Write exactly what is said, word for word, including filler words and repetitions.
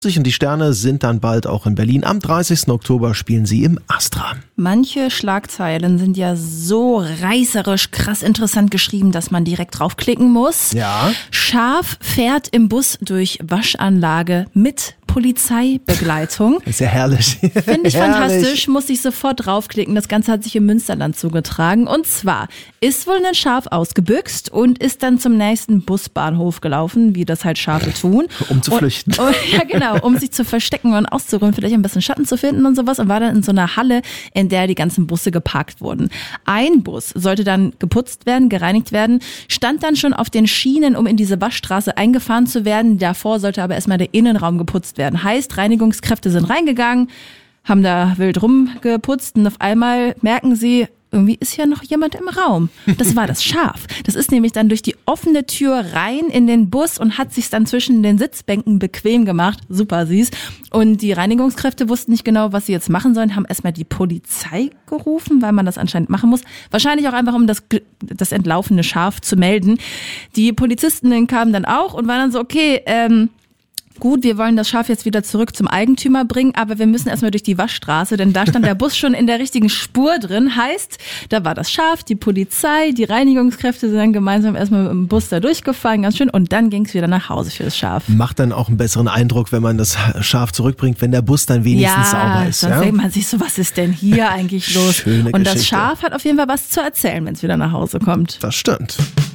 Und die Sterne sind dann bald auch in Berlin. Am dreißigsten Oktober spielen sie im Astra. Manche Schlagzeilen sind ja so reißerisch, krass interessant geschrieben, dass man direkt draufklicken muss. Ja. Schaf fährt im Bus durch Waschanlage mit Polizeibegleitung. Ist ja herrlich. Finde ich herrlich. fantastisch, muss ich sofort draufklicken. Das Ganze hat sich im Münsterland zugetragen. Und zwar ist wohl ein Schaf ausgebüxt und ist dann zum nächsten Busbahnhof gelaufen, wie das halt Schafe tun. Um zu flüchten. Und, und, ja, genau, um sich zu verstecken und auszuräumen, vielleicht ein bisschen Schatten zu finden und sowas. Und war dann in so einer Halle, in der die ganzen Busse geparkt wurden. Ein Bus sollte dann geputzt werden, gereinigt werden, stand dann schon auf den Schienen, um in diese Waschstraße eingefahren zu werden. Davor sollte aber erstmal der Innenraum geputzt werden. Werden. Heißt, Reinigungskräfte sind reingegangen, haben da wild rumgeputzt und auf einmal merken sie, irgendwie ist ja noch jemand im Raum. Das war das Schaf. Das ist nämlich dann durch die offene Tür rein in den Bus und hat sich dann zwischen den Sitzbänken bequem gemacht. Super süß. Und die Reinigungskräfte wussten nicht genau, was sie jetzt machen sollen, haben erstmal die Polizei gerufen, weil man das anscheinend machen muss. Wahrscheinlich auch einfach, um das, das entlaufene Schaf zu melden. Die Polizisten kamen dann auch und waren dann so, okay, ähm, gut, wir wollen das Schaf jetzt wieder zurück zum Eigentümer bringen, aber wir müssen erstmal durch die Waschstraße, denn da stand der Bus schon in der richtigen Spur drin. Heißt, da war das Schaf, die Polizei, die Reinigungskräfte sind dann gemeinsam erstmal mit dem Bus da durchgefahren, ganz schön. Und dann ging es wieder nach Hause für das Schaf. Macht dann auch einen besseren Eindruck, wenn man das Schaf zurückbringt, wenn der Bus dann wenigstens ja, sauber ist. Dann Ja, denkt man sich so, was ist denn hier eigentlich los? Schöne Und das Geschichte. Schaf hat auf jeden Fall was zu erzählen, wenn es wieder nach Hause kommt. Das stimmt.